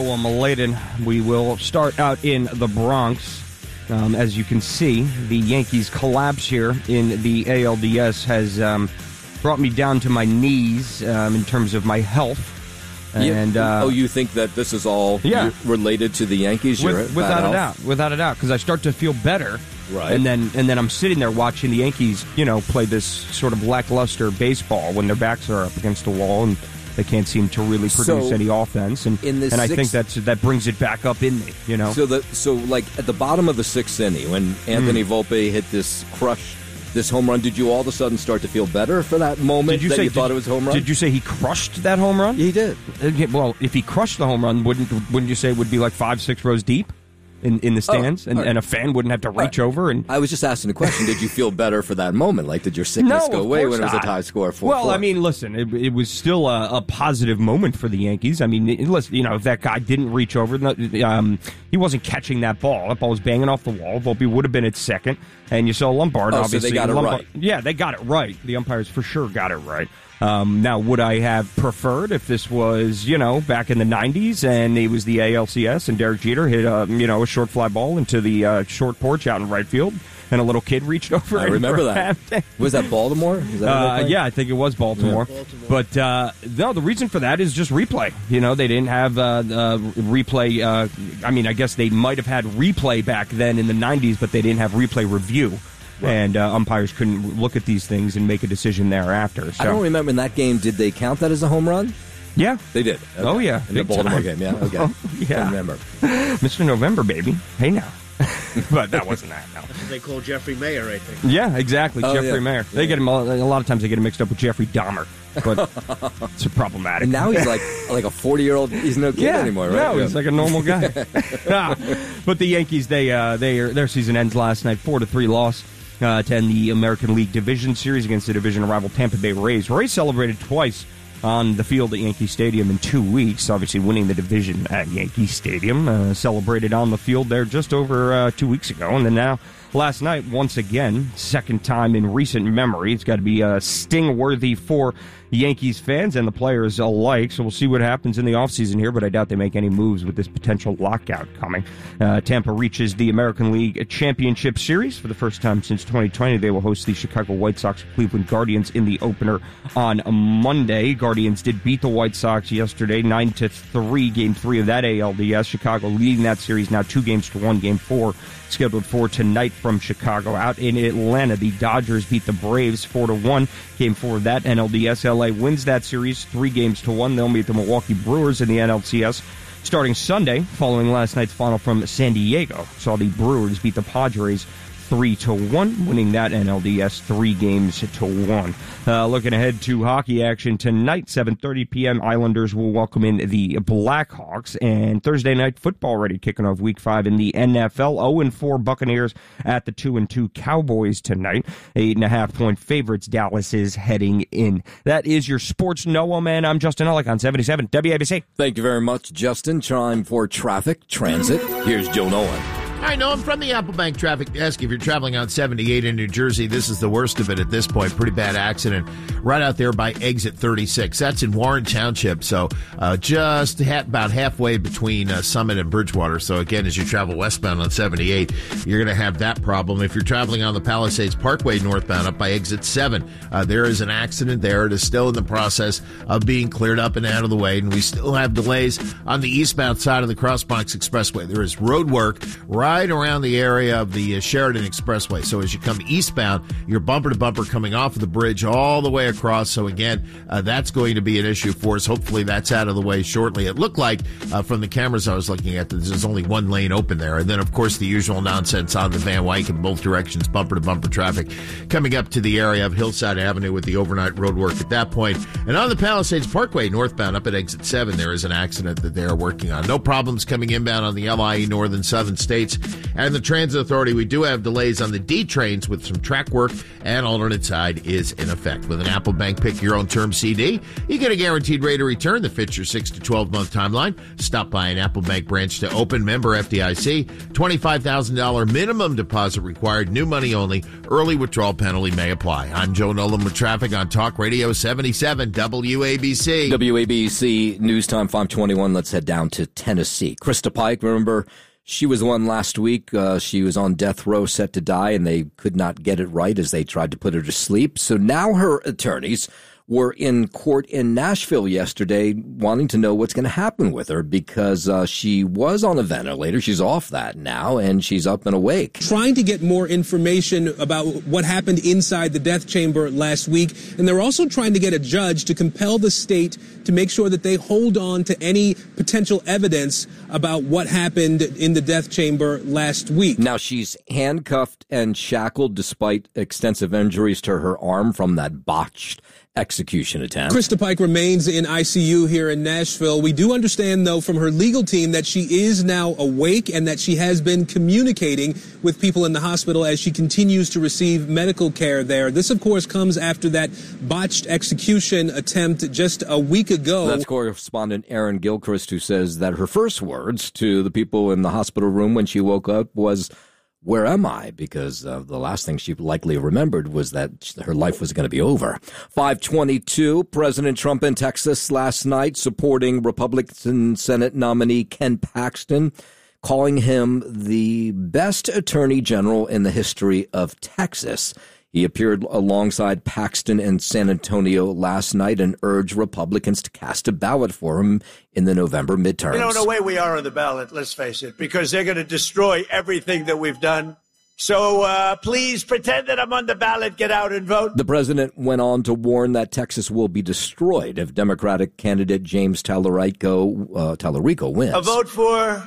Maladen. We will start out in the Bronx. As you can see, the Yankees' collapse here in the ALDS has brought me down to my knees in terms of my health. And you think that this is all related to the Yankees? Without a doubt, because I start to feel better, right? And then I'm sitting there watching the Yankees, play this sort of lackluster baseball when their backs are up against the wall and they can't seem to really produce any offense, and I think that brings it back up in me, So like at the bottom of the sixth inning, when Anthony Volpe hit this home run, did you all of a sudden start to feel better for that moment you thought it was a home run? Did you say he crushed that home run? He did. Well, if he crushed the home run, wouldn't you say it would be like 5-6 rows deep in the stands, and a fan wouldn't have to reach over? And I was just asking the question, did you feel better for that moment? Like, did your sickness go away when it was a tie score 4-4? Well, I mean, listen, it was still a positive moment for the Yankees. I mean, listen, if that guy didn't reach over, he wasn't catching that ball. That ball was banging off the wall. Volpe would have been at second, and you saw Lombard, obviously. So they got it right. Yeah, they got it right. The umpires for sure got it right. Now, would I have preferred if this was, back in the 90s and it was the ALCS and Derek Jeter hit, a short fly ball into the short porch out in right field and a little kid reached over? I remember that. Was that Baltimore? Yeah, I think it was Baltimore. Yeah. But, no, the reason for that is just replay. They didn't have replay. I guess they might have had replay back then in the 90s, but they didn't have replay review. Right. And umpires couldn't look at these things and make a decision thereafter. So. I don't remember in that game, did they count that as a home run? Yeah. They did. Okay. Oh, yeah. In the Baltimore game, yeah. Okay. Oh, yeah. I remember. Mr. November, baby. Hey, now. But that wasn't that, no. That's what they call Jeffrey Mayer, I think. Yeah, exactly. Jeffrey Mayer. They get him a lot of times they get him mixed up with Jeffrey Dahmer. But it's problematic. And now he's like a 40-year-old. He's no kid anymore, right? No, he's like a normal guy. But the Yankees, their season ends last night, 4-3 loss to end the American League Division Series against the division rival Tampa Bay Rays. Rays celebrated twice on the field at Yankee Stadium in 2 weeks, obviously winning the division at Yankee Stadium. Celebrated on the field there just over 2 weeks ago, and then now last night, once again, second time in recent memory. It's got to be sting-worthy for Yankees fans and the players alike, so we'll see what happens in the offseason here, but I doubt they make any moves with this potential lockout coming. Tampa reaches the American League Championship Series for the first time since 2020. They will host the Chicago White Sox Cleveland Guardians in the opener on Monday. Guardians did beat the White Sox yesterday, 9-3, Game 3 of that ALDS. Chicago leading that series now 2-1, Game 4 scheduled for tonight from Chicago. Out in Atlanta, the Dodgers beat the Braves 4-1. Game 4 of that NLDS. LA wins that series 3-1. They'll meet the Milwaukee Brewers in the NLCS starting Sunday, following last night's final from San Diego. Saw the Brewers beat the Padres 3-1, winning that NLDS 3-1. Looking ahead to hockey action tonight, 7:30 p.m. Islanders will welcome in the Blackhawks, and Thursday night football already kicking off Week 5 in the NFL. 0-4 Buccaneers at the 2-2 Cowboys tonight. 8.5-point favorites. Dallas is heading in. That is your Sports Know-All Man. I'm Justin Ellick on 77 WABC. Thank you very much, Justin. Time for traffic, transit. Here's Joe Nolan. I know I'm from the Applebank Traffic Desk. If you're traveling on 78 in New Jersey, this is the worst of it at this point. Pretty bad accident right out there by exit 36. That's in Warren Township, so just about halfway between Summit and Bridgewater. So again, as you travel westbound on 78, you're going to have that problem. If you're traveling on the Palisades Parkway northbound up by exit 7, there is an accident there. It is still in the process of being cleared up and out of the way, and we still have delays on the eastbound side of the Crossbox Expressway. There is road work right around the area of the Sheridan Expressway. So as you come eastbound, you're bumper to bumper coming off of the bridge all the way across. So again, that's going to be an issue for us. Hopefully that's out of the way shortly. It looked like from the cameras I was looking at that there's only one lane open there. And then, of course, the usual nonsense on the Van Wyck in both directions, bumper to bumper traffic coming up to the area of Hillside Avenue with the overnight road work at that point. And on the Palisades Parkway northbound up at exit 7, there is an accident that they are working on. No problems coming inbound on the LIE Northern Southern States And the Transit Authority, we do have delays on the D trains with some track work, and alternate side is in effect. With an Apple Bank Pick Your Own Term CD, you get a guaranteed rate of return that fits your 6 to 12-month timeline. Stop by an Apple Bank branch to open. Member FDIC. $25,000 minimum deposit required. New money only. Early withdrawal penalty may apply. I'm Joe Nolan with traffic on Talk Radio 77 WABC. WABC News Time 521. Let's head down to Tennessee. Krista Pike, remember, she was the one last week. She was on death row, set to die, and they could not get it right as they tried to put her to sleep. So now her attorneys were in court in Nashville yesterday wanting to know what's going to happen with her because she was on a ventilator. She's off that now, and she's up and awake. Trying to get more information about what happened inside the death chamber last week, and they're also trying to get a judge to compel the state to make sure that they hold on to any potential evidence about what happened in the death chamber last week. Now, she's handcuffed and shackled despite extensive injuries to her arm from that botched execution attempt. Krista Pike remains in ICU here in Nashville. We do understand, though, from her legal team that she is now awake and that she has been communicating with people in the hospital as she continues to receive medical care there. This, of course, comes after that botched execution attempt just a week ago. That's correspondent Aaron Gilchrist, who says that her first words to the people in the hospital room when she woke up was, "Where am I?" Because the last thing she likely remembered was that her life was going to be over. 522, President Trump in Texas last night supporting Republican Senate nominee Ken Paxton, calling him the best attorney general in the history of Texas. He appeared alongside Paxton in San Antonio last night and urged Republicans to cast a ballot for him in the November midterms. You know, no way we are on the ballot, let's face it, because they're going to destroy everything that we've done. So please pretend that I'm on the ballot, get out and vote. The president went on to warn that Texas will be destroyed if Democratic candidate James Tallarico wins. A vote for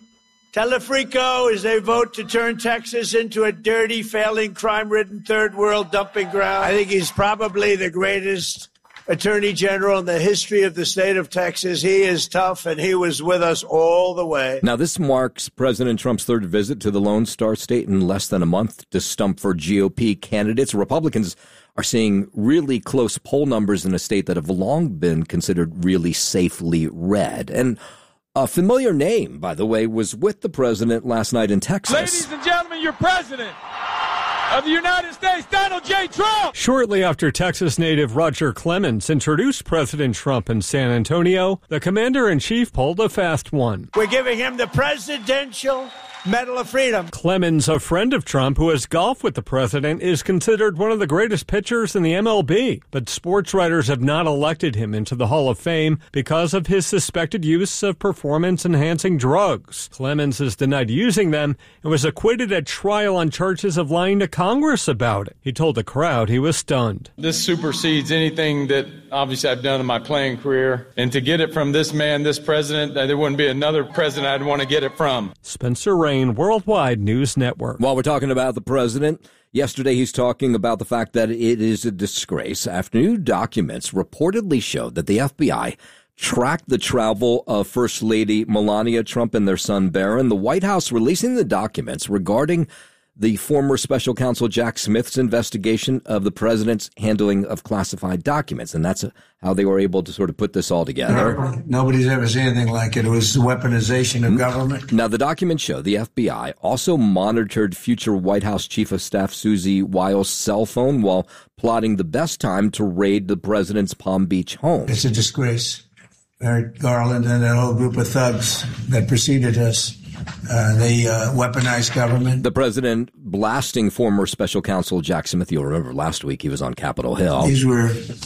Telefrico is a vote to turn Texas into a dirty, failing, crime-ridden third world dumping ground. I think he's probably the greatest attorney general in the history of the state of Texas. He is tough, and he was with us all the way. Now, this marks President Trump's third visit to the Lone Star State in less than a month to stump for GOP candidates. Republicans are seeing really close poll numbers in a state that have long been considered really safely red. And a familiar name, by the way, was with the president last night in Texas. Ladies and gentlemen, your president of the United States, Donald J. Trump. Shortly after Texas native Roger Clemens introduced President Trump in San Antonio, the commander-in-chief pulled a fast one. We're giving him the Presidential Medal of Freedom. Clemens, a friend of Trump who has golfed with the president, is considered one of the greatest pitchers in the MLB. But sports writers have not elected him into the Hall of Fame because of his suspected use of performance-enhancing drugs. Clemens has denied using them and was acquitted at trial on charges of lying to Congress about it. He told the crowd he was stunned. This supersedes anything that obviously I've done in my playing career. And to get it from this man, this president, there wouldn't be another president I'd want to get it from. Spencer Rain, Worldwide News Network. While we're talking about the president, yesterday he's talking about the fact that it is a disgrace after new documents reportedly showed that the FBI tracked the travel of First Lady Melania Trump and their son Barron. The White House releasing the documents regarding the former special counsel Jack Smith's investigation of the president's handling of classified documents. And that's how they were able to sort of put this all together. Nobody's ever seen anything like it. It was weaponization of government. Now, the documents show the FBI also monitored future White House Chief of Staff Susie Wiles' cell phone while plotting the best time to raid the president's Palm Beach home. It's a disgrace. Merrick Garland and that whole group of thugs that preceded us. They weaponized government. The president blasting former special counsel Jack Smith. You'll remember last week he was on Capitol Hill. These were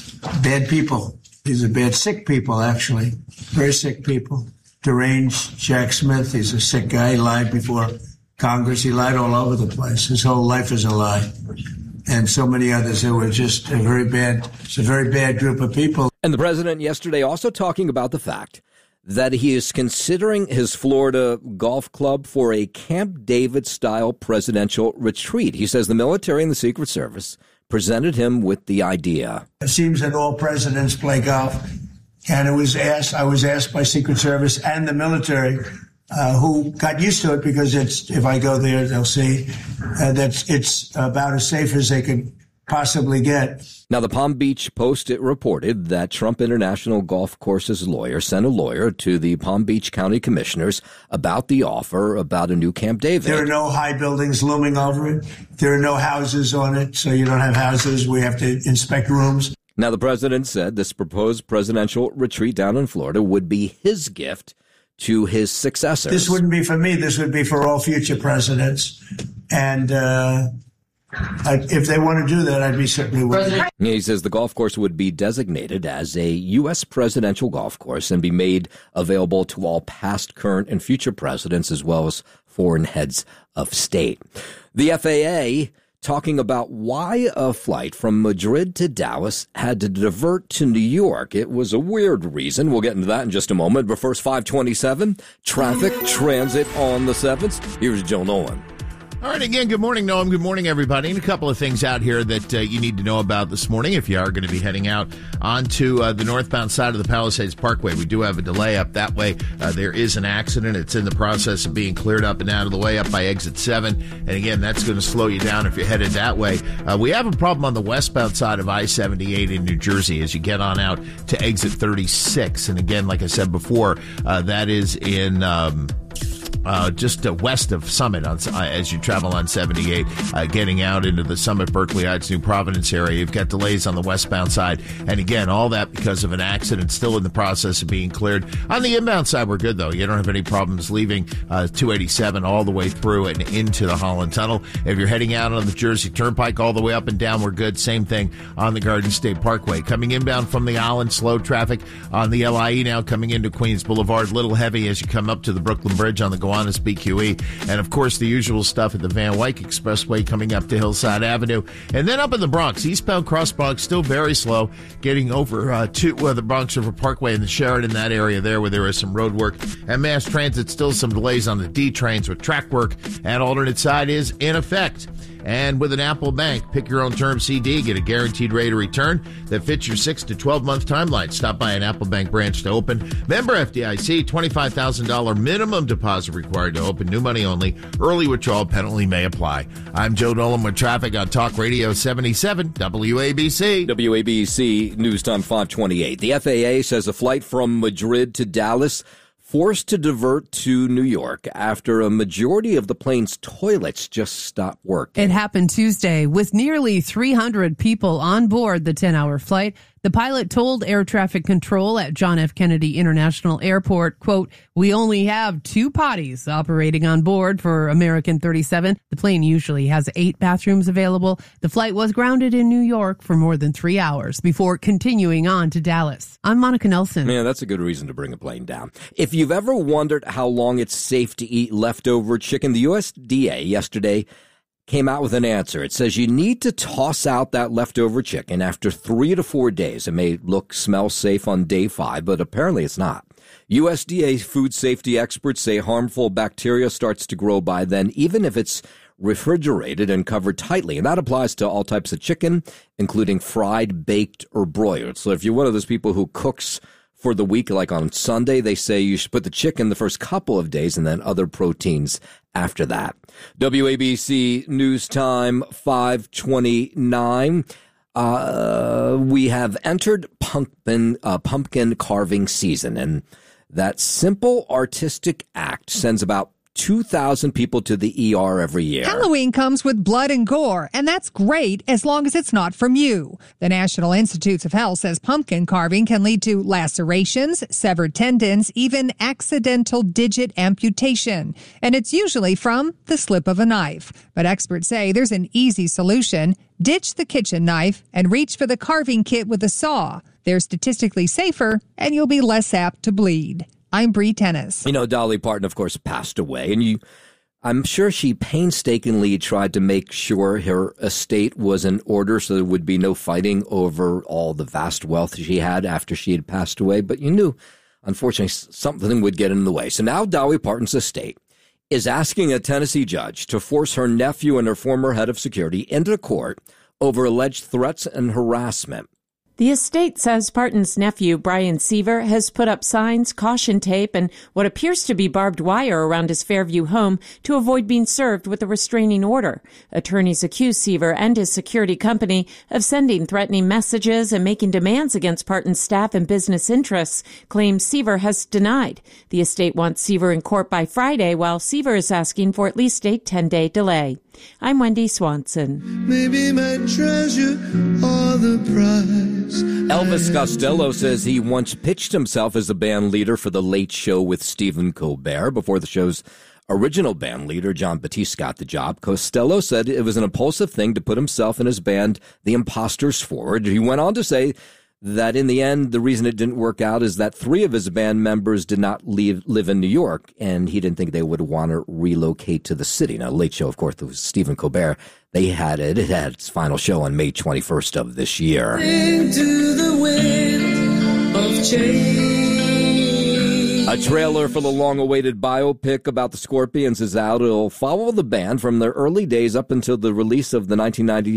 bad people. These are bad, sick people, actually. Very sick people. Deranged Jack Smith. He's a sick guy. He lied before Congress. He lied all over the place. His whole life is a lie. And so many others. They were just a very bad group of people. And the president yesterday also talking about the fact that he is considering his Florida golf club for a Camp David-style presidential retreat. He says the military and the Secret Service presented him with the idea. It seems that all presidents play golf, and I was asked by Secret Service and the military who got used to it because if I go there, they'll see that it's about as safe as they could possibly get. Now, the Palm Beach Post, it reported that Trump International Golf Courses lawyer sent a lawyer to the Palm Beach County Commissioners about the offer about a new Camp David. There are no high buildings looming over it. There are no houses on it, so you don't have houses. We have to inspect rooms. Now, the president said this proposed presidential retreat down in Florida would be his gift to his successors. This wouldn't be for me. This would be for all future presidents. And if they want to do that, I'd be certainly willing. He says the golf course would be designated as a U.S. presidential golf course and be made available to all past, current, and future presidents, as well as foreign heads of state. The FAA talking about why a flight from Madrid to Dallas had to divert to New York. It was a weird reason. We'll get into that in just a moment. But first, 527, traffic, transit on the 7th. Here's Joe Nolan. All right, again, good morning, Noam. Good morning, everybody. And a couple of things out here that you need to know about this morning if you are going to be heading out onto the northbound side of the Palisades Parkway. We do have a delay up that way. There is an accident. It's in the process of being cleared up and out of the way up by exit 7. And again, that's going to slow you down if you're headed that way. We have a problem on the westbound side of I-78 in New Jersey as you get on out to exit 36. And again, like I said before, that is in... just west of Summit as you travel on 78, getting out into the Summit, Berkeley Heights, New Providence area. You've got delays on the westbound side. And again, all that because of an accident still in the process of being cleared. On the inbound side, we're good, though. You don't have any problems leaving 287 all the way through and into the Holland Tunnel. If you're heading out on the Jersey Turnpike all the way up and down, we're good. Same thing on the Garden State Parkway. Coming inbound from the island, slow traffic on the LIE now coming into Queens Boulevard. Little heavy as you come up to the Brooklyn Bridge on the Gowanus BQE. And, of course, the usual stuff at the Van Wyck Expressway coming up to Hillside Avenue. And then up in the Bronx, eastbound Cross Bronx, still very slow, getting over to the Bronx River Parkway and the Sheridan, that area there where there is some road work. And mass transit, still some delays on the D trains with track work. And alternate side is in effect. And with an Apple Bank, pick your own term CD, get a guaranteed rate of return that fits your 6 to 12-month timeline. Stop by an Apple Bank branch to open. Member FDIC, $25,000 minimum deposit required to open. New money only. Early withdrawal penalty may apply. I'm Joe Nolan with traffic on Talk Radio 77 WABC. WABC News Time 528. The FAA says a flight from Madrid to Dallas forced to divert to New York after a majority of the plane's toilets just stopped working. It happened Tuesday with nearly 300 people on board the 10-hour flight. The pilot told air traffic control at John F. Kennedy International Airport, quote, "We only have 2 potties operating on board for American 37. The plane usually has 8 bathrooms available. The flight was grounded in New York for more than 3 hours before continuing on to Dallas." I'm Monica Nelson. Yeah, that's a good reason to bring a plane down. If you've ever wondered how long it's safe to eat leftover chicken, the USDA yesterday came out with an answer. It says you need to toss out that leftover chicken after 3 to 4 days. It may smell safe on day 5, but apparently it's not. USDA food safety experts say harmful bacteria starts to grow by then, even if it's refrigerated and covered tightly. And that applies to all types of chicken, including fried, baked, or broiled. So if you're one of those people who cooks for the week, like on Sunday, they say you should put the chicken the first couple of days and then other proteins after that. WABC News Time 529. We have entered pumpkin carving season, and that simple artistic act sends about 2,000 people to the ER every year. Halloween comes with blood and gore, and that's great as long as it's not from you. The National Institutes of Health says pumpkin carving can lead to lacerations, severed tendons, even accidental digit amputation. And it's usually from the slip of a knife. But experts say there's an easy solution. Ditch the kitchen knife and reach for the carving kit with a saw. They're statistically safer, and you'll be less apt to bleed. I'm Bree Tennis. You know, Dolly Parton, of course, passed away, and I'm sure she painstakingly tried to make sure her estate was in order so there would be no fighting over all the vast wealth she had after she had passed away. But you knew, unfortunately, something would get in the way. So now Dolly Parton's estate is asking a Tennessee judge to force her nephew and her former head of security into court over alleged threats and harassment. The estate says Parton's nephew, Brian Seaver, has put up signs, caution tape, and what appears to be barbed wire around his Fairview home to avoid being served with a restraining order. Attorneys accuse Seaver and his security company of sending threatening messages and making demands against Parton's staff and business interests, claims Seaver has denied. The estate wants Seaver in court by Friday, while Seaver is asking for at least a 10-day delay. I'm Wendy Swanson. Maybe my treasure or the prize. Elvis Costello says he once pitched himself as a band leader for The Late Show with Stephen Colbert. Before the show's original band leader, John Batiste, got the job, Costello said it was an impulsive thing to put himself and his band, The Imposters, forward. He went on to say that in the end, the reason it didn't work out is that 3 of his band members did not live in New York, and he didn't think they would want to relocate to the city. Now, Late Show, of course, was Stephen Colbert. It had its final show on May 21st of this year. Into the wind of change. A trailer for the long-awaited biopic about the Scorpions is out. It'll follow the band from their early days up until the release of the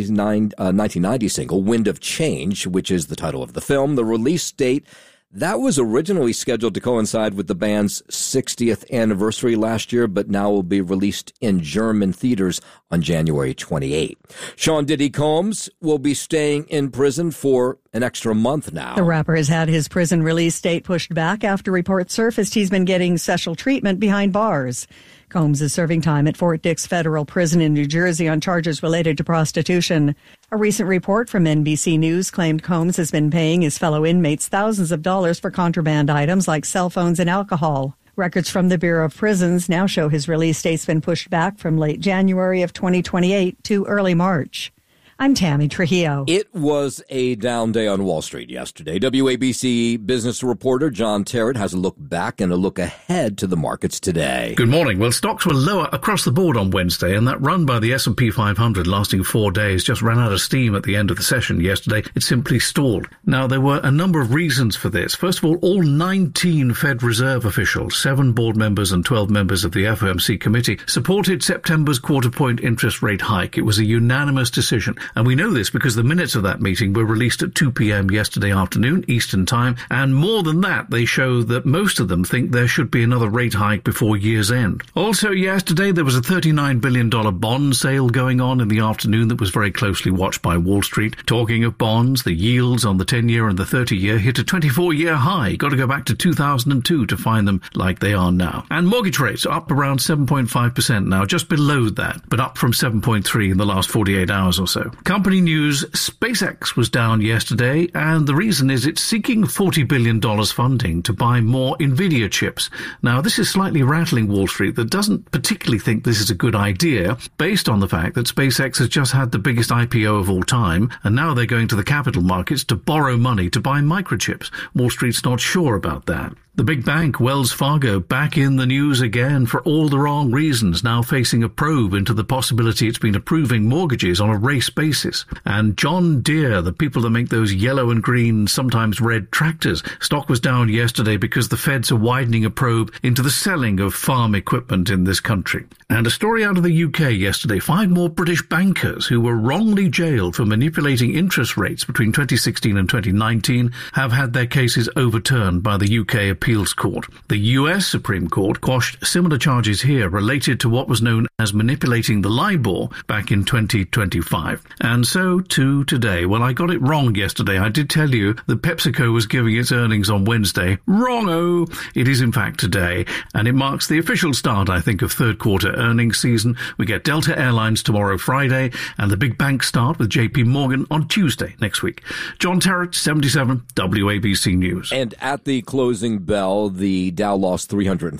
1990 single, Wind of Change, which is the title of the film. The release date, that was originally scheduled to coincide with the band's 60th anniversary last year, but now will be released in German theaters on January 28. Sean Diddy Combs will be staying in prison for an extra month now. The rapper has had his prison release date pushed back after reports surfaced he's been getting special treatment behind bars. Combs is serving time at Fort Dix Federal Prison in New Jersey on charges related to prostitution. A recent report from NBC News claimed Combs has been paying his fellow inmates thousands of dollars for contraband items like cell phones and alcohol. Records from the Bureau of Prisons now show his release date's been pushed back from late January of 2028 to early March. I'm Tammy Trujillo. It was a down day on Wall Street yesterday. WABC business reporter John Terrett has a look back and a look ahead to the markets today. Good morning. Well, stocks were lower across the board on Wednesday, and that run by the S&P 500 lasting 4 days just ran out of steam at the end of the session yesterday. It simply stalled. Now, there were a number of reasons for this. First of all 19 Fed Reserve officials, 7 board members and 12 members of the FOMC committee, supported September's quarter-point interest rate hike. It was a unanimous decision. And we know this because the minutes of that meeting were released at 2 p.m. yesterday afternoon, Eastern Time. And more than that, they show that most of them think there should be another rate hike before year's end. Also, yesterday, there was a $39 billion bond sale going on in the afternoon that was very closely watched by Wall Street. Talking of bonds, the yields on the 10-year and the 30-year hit a 24-year high. Got to go back to 2002 to find them like they are now. And mortgage rates are up around 7.5% now, just below that, but up from 7.3 in the last 48 hours or so. Company news, SpaceX was down yesterday, and the reason is it's seeking $40 billion funding to buy more NVIDIA chips. Now, this is slightly rattling Wall Street that doesn't particularly think this is a good idea, based on the fact that SpaceX has just had the biggest IPO of all time, and now they're going to the capital markets to borrow money to buy microchips. Wall Street's not sure about that. The big bank, Wells Fargo, back in the news again for all the wrong reasons, now facing a probe into the possibility it's been approving mortgages on a race basis. And John Deere, the people that make those yellow and green, sometimes red tractors, stock was down yesterday because the feds are widening a probe into the selling of farm equipment in this country. And a story out of the UK yesterday, 5 more British bankers who were wrongly jailed for manipulating interest rates between 2016 and 2019 have had their cases overturned by the UK Appeals Court. The US Supreme Court quashed similar charges here related to what was known as manipulating the LIBOR back in 2025. And so to today. Well, I got it wrong yesterday. I did tell you that PepsiCo was giving its earnings on Wednesday. Wrong-o! It is in fact today, and it marks the official start, I think, of third quarter earnings season. We get Delta Airlines tomorrow, Friday, and the big banks start with JP Morgan on Tuesday next week. John Terrett, 77 WABC News. And at the closing bell, the Dow lost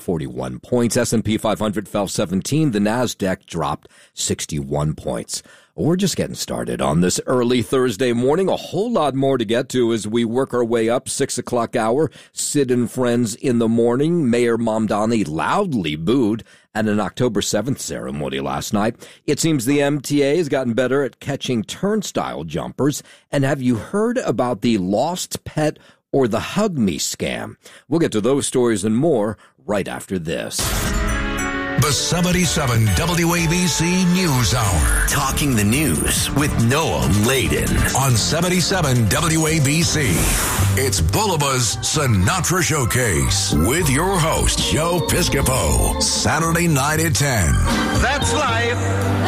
341 points. S&P 500 fell 17. The NASDAQ dropped 61 points. We're just getting started on this early Thursday morning. A whole lot more to get to as we work our way up. 6 o'clock hour. Sid and Friends in the morning. Mayor Mamdani loudly booed at an October 7th ceremony last night. It seems the MTA has gotten better at catching turnstile jumpers. And have you heard about the lost pet or the Hug Me scam? We'll get to those stories and more right after this. The 77 WABC News Hour. Talking the news with Noah Layden. On 77 WABC. It's Bulba's Sinatra Showcase with your host, Joe Piscopo. Saturday night at 10. That's life.